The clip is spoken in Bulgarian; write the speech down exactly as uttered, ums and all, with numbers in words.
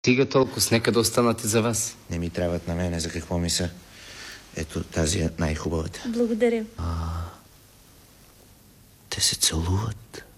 Стига толкова, с нека да останат и за вас. Не ми трябват на мене, за какво ми са. Ето, тази е най-хубавата. Благодаря. А, те се целуват.